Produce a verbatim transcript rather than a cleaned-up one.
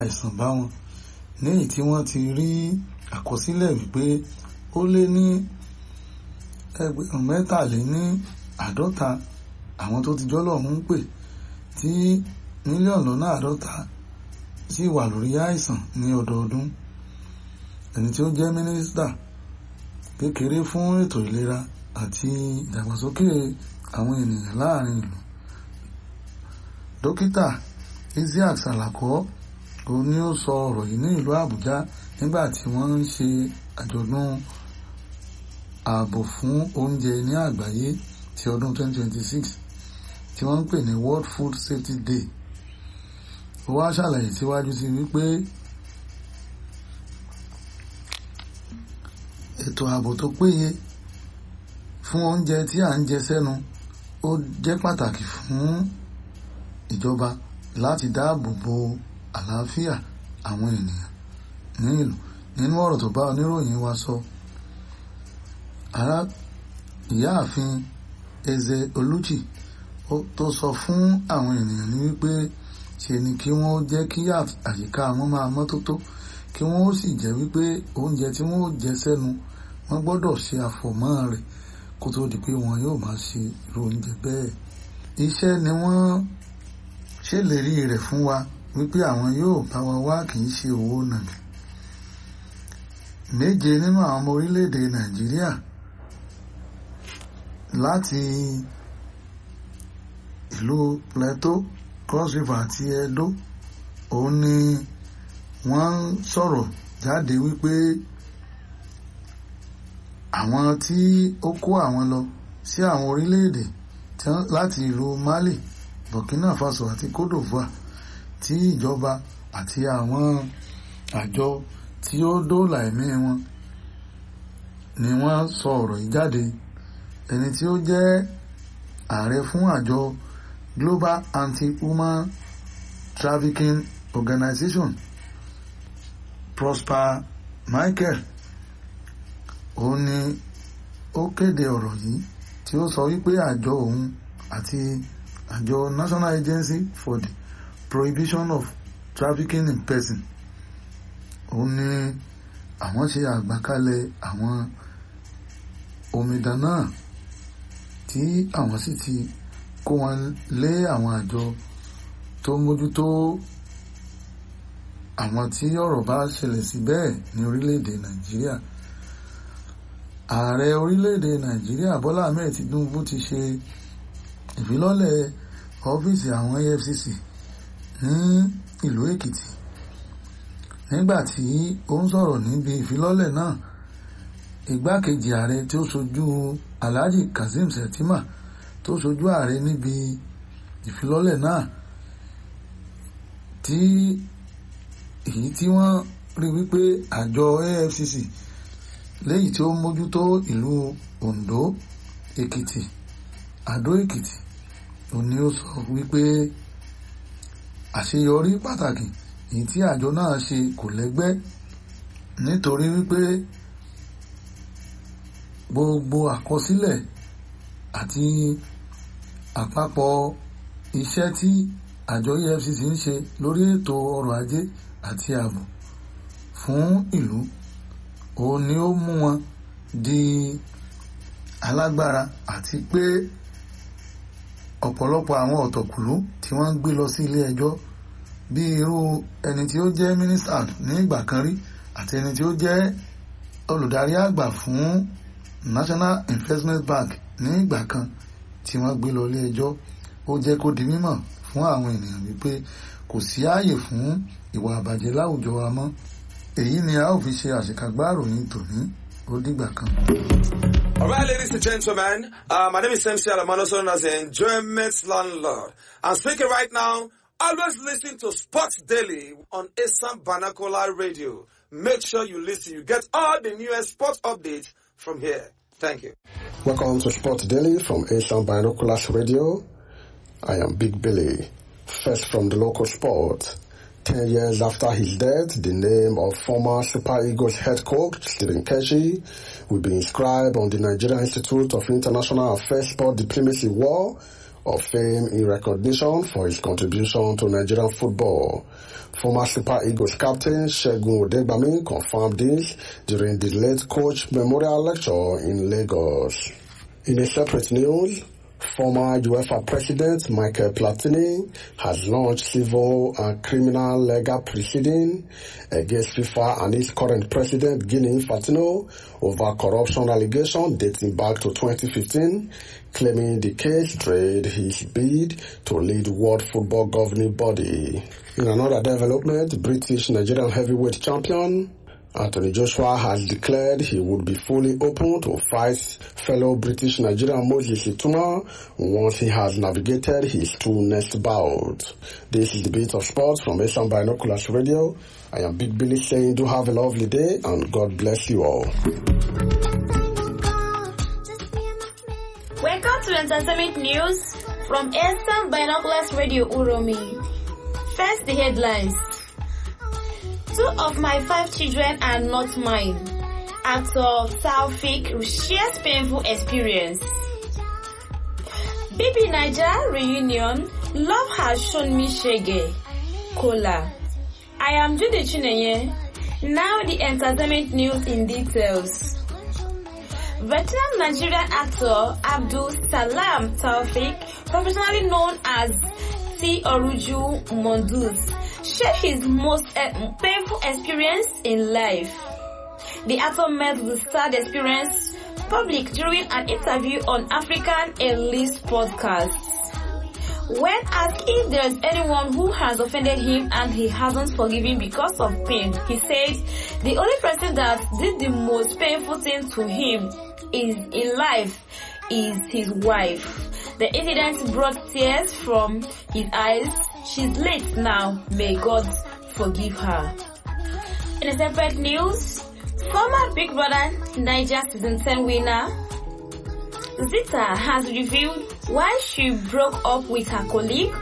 àìsàn bá wọn, ní èyí tí wọ́n ti rí àkọsílẹ̀ wípé ó lé ní ẹgbẹ̀rún mẹ́tàléní àádọ́ta àwọn tó ti jọ́lọ́run ń pè, tí mílíọ̀nù lọ́nà àádọ́ta sì wà lórí àìsàn ní ọdọọdún. Ẹni tí ó jẹ́ mínísítà kékeré fún ètò ìlera àti ìdàgbàsókè àwọn ènìyàn láàrin ìlú, dókítà Isiaq Salako, òun ni ó sọ ọ̀rọ̀ yìí ní ìlú Àbújá nígbà tí wọ́n ń ṣe àjọ̀dún ààbò fún oúnjẹ ní àgbáyé ti ọdún twenty twenty-six tí wọ́n ń pè ní World Food Safety Day. Ó wá ṣàlàyé síwájú sí wípé ètò ààbò tó péye fún oúnjẹ tí à ń jẹ sẹ́nu ó jẹ́ pàtàkì fún ìjọba láti dáàbò bo àlàáfíà àwọn ènìyàn ní ìlú. Nínú ọ̀rọ̀ tó bá oníròyìn wa sọ, ará ìyáàfin Eze Oluchi tó sọ fún àwọn ènìyàn ní wípé ṣe ni kí wọ́n jẹ́ kí àyíká wọn máa mọ́tótó, kí wọ́n ó sì jẹ́ wípé oúnjẹ tí wọ́n ó jẹ sẹ́nu wọ́n gbọ́dọ̀ ṣe àfọ̀mọ́ rẹ̀ kó tó di pé wọn yóò máa ṣe irú oúnjẹ bẹ́ẹ̀. Iṣẹ́ ni wọ́n ṣèlérí rẹ̀ fún wa wípé àwọn yóò bá wa wá, kì í ṣe owó nàbì. Méje nínú àwọn ọmọ orílẹ̀-èdè Nàìjíríà láti ìlú Plateau, Cross River àti Edo, òun ni wọ́n ń sọ̀rọ̀ jáde wípé àwọn tí ó kó àwọn lọ sí àwọn orílẹ̀-èdè láti ìlú Mali, Burkina Faso àti Côte d'Ivoire, tí ìjọba àti àwọn àjọ tí ó dóòlà ẹ̀mí wọn ni wọ́n sọ ọ̀rọ̀ yìí jáde. Ẹni tí ó jẹ́ ààrẹ fún àjọ Global Anti-Human Trafficking Organization, Prosper Michael, òun ni ó kéde ọ̀rọ̀ yìí tí ó sọ wípé àjọ òun àti àjọ National Agency for the Prohibition of Trafficking in Person, òun ni àwọn ṣe àgbàkalẹ̀ àwọn omidan náà tí àwọn sì ti kó wọn lé àwọn àjọ tó mójútó àwọn tí ọ̀rọ̀ bá ṣẹlẹ̀ sí bẹ́ẹ̀ ní orílẹ̀-èdè Nàìjíríà. Ààrẹ orílẹ̀-èdè Nàìjíríà Bọ́lá Ahmed Tinubu ti ṣe ìfilọ́lẹ̀ ọ́fíìsì àwọn E F C C ní ìlú Èkìtì. Nígbà tí ó ń sọ̀rọ̀ níbi ìfilọ́lẹ̀ náà, igbákejì ààrẹ tí ó ṣojú Alhaji Kazeem Shettima tó ṣojú ààrẹ níbi ìfilọ́lẹ̀ náà, tí èyí tí wọ́n rí wípé àjọ E F C C léyìí tí ó mójútó ìlú Ondo, Èkìtì, Àdó Èkìtì, òun ni ó sọ wípé àṣeyọrí pàtàkì èyí tí àjọ náà ṣe kò lẹ́gbẹ́, nítorí wípé gbogbo àkọsílẹ̀ àti àpapọ̀ iṣẹ́ tí àjọ E F C C ń ṣe lórí ètò ọrọ̀ ajé àti ààbò fún ìlú, òun ni ó mú wọn di alágbára, àti pé ọ̀pọ̀lọpọ̀ àwọn ọ̀tọ̀kùlú tí wọ́n ń gbé lọ sí ilé ẹjọ́, bí irú ẹni tí ó jẹ́ mínísítà ní ìgbà kan rí àti ẹni tí ó jẹ́ olùdarí àgbà fún National Investment Bank ní ìgbà kan tí wọ́n gbé lọ ilé ẹjọ́. Ó jẹ́ kó di mímọ̀ fún àwọn ènìyàn wípé kò sí ààyè fún ìwà àbàjẹ́ láwùjọ wa mọ́. Èyí ni a ó fi ṣe àṣekágbá ìròyìn tòní. Ó dìgbà kan. All right, ladies and gentlemen, uh, my name is M C Alamano, known as the Enjoyment Landlord. I'm speaking right now. Always listen to Sports Daily on Asam Banakola Radio. Make sure you listen. You get all the newest sports updates from here. Thank you. Welcome to Sports Daily from Asam Binoculars Radio. I am Big Billy. First from the local sport. Ten years after his death, the name of former Super Eagles head coach Stephen Keshi will be inscribed on the Nigerian Institute of International Affairs Sport Diplomacy Wall of Fame in recognition for his contribution to Nigerian football. Former Super Eagles captain Segun Odegbami confirmed this during the late coach memorial lecture in Lagos. In a separate news, former UEFA President Michael Platini has launched civil and criminal legal proceeding against FIFA and its current president Gianni Infantino over corruption allegations dating back to twenty fifteen, claiming the case trade his bid to lead World Football Governing Body. In another development, British Nigerian heavyweight champion Anthony Joshua has declared he would be fully open to fight fellow British Nigerian Moses Ituma once he has navigated his two next bouts. This is the Beat of Sports from Asian Binoculars Radio. I am Big Billy saying do have a lovely day and God bless you all. Welcome to Entertainment News from Asian Binoculars Radio Uromi. First, the headlines. Two of my five children are not mine. Actor Taufik shares painful experience. B B Niger reunion. Love has shown me shege. Kola. I am Judy Chinenye. Now the entertainment news in details. Veteran Nigerian actor Abdul Salam Taufik, professionally known as T. Oruju Mondus, shared his most uh, painful experience in life. The actor made the sad experience public during an interview on African Elite podcast. When asked if there is anyone who has offended him and he hasn't forgiven because of pain, he said the only person that did the most painful thing to him is in life is his wife. The incident brought tears from his eyes. She's late now. May God forgive her. In a separate news, former Big Brother Niger Season ten winner Zita has revealed why she broke up with her colleague